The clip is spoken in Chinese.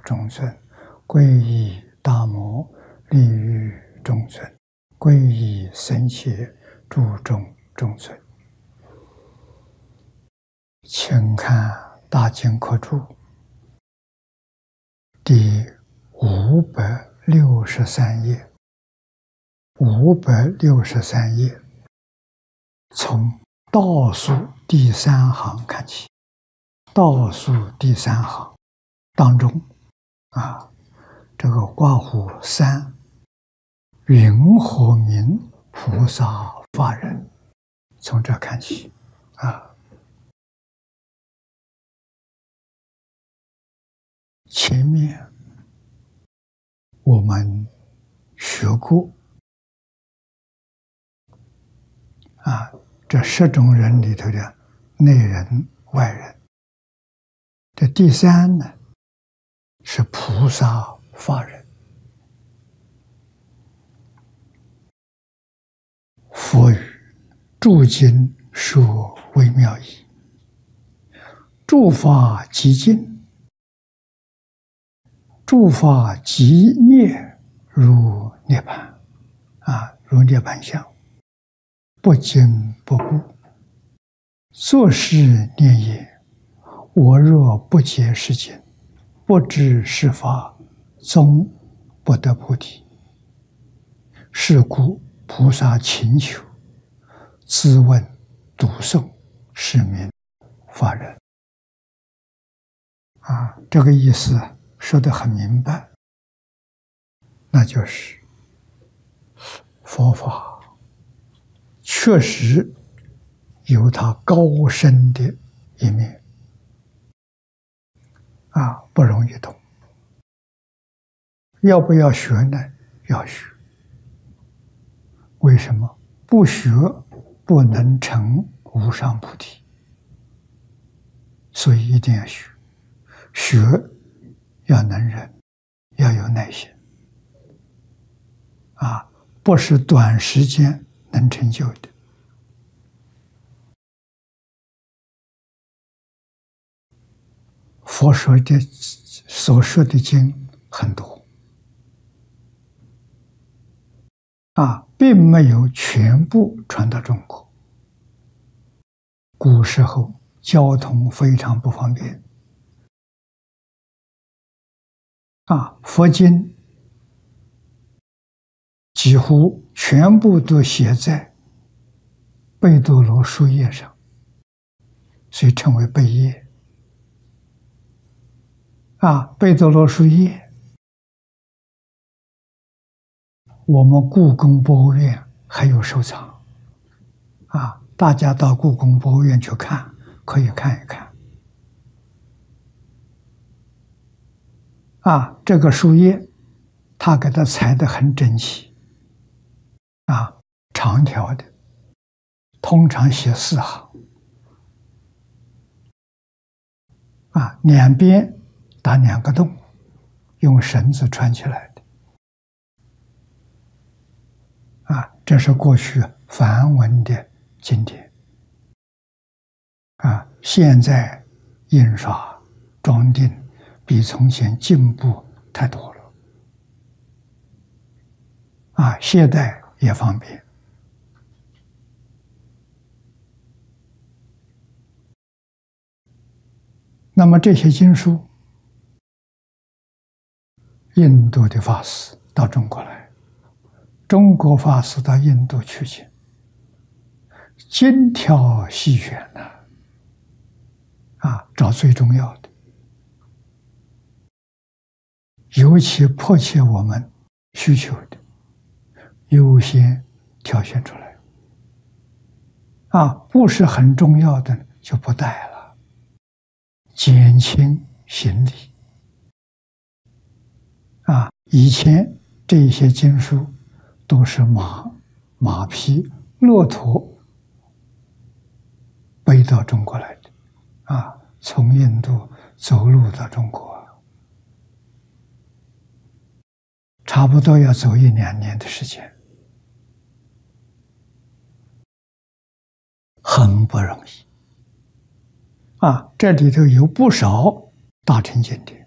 众生，皈依大摩利欲众生，皈依僧伽注重众生。请看《大经科注》第563页，563页，从倒数第3行看起。倒数第3行当中，这个刮胡3，云何名菩萨法人？从这看起，前面我们学过，这10种人里头的内人、外人。这第3呢，是菩萨法人。佛语诸经说微妙义，诸法极尽，诸法极灭，如涅槃，如涅槃相，不惊不怖。作是念也：我若不解是经，不知是法，终不得菩提。是故菩萨勤求，自问读诵，是名法人。这个意思说得很明白，那就是佛法确实有它高深的一面，不容易懂。要不要学呢？要学。为什么？不学不能成无上菩提，所以一定要学。学要能忍，要有耐心，不是短时间能成就的。佛所说的经很多，并没有全部传到中国。古时候交通非常不方便，佛经几乎全部都写在贝多罗书页上，所以称为贝页。贝多罗书页，我们故宫博物院还有收藏，大家到故宫博物院去看，可以看一看。这个书页，他给它裁得很整齐，长条的，通常写4行，两边打2个洞，用绳子穿起来的。这是过去梵文的经典。现在印刷装订比从前进步太多了，携带也方便。那么这些经书，印度的法师到中国来，中国法师到印度取经，精挑细选找最重要的，尤其迫切我们需求的，优先挑选出来。不是很重要的就不带了，减轻行李。以前这些经书都是马匹、骆驼背到中国来的，从印度走路到中国，差不多要走1-2年的时间，很不容易。这里头有不少大乘经典，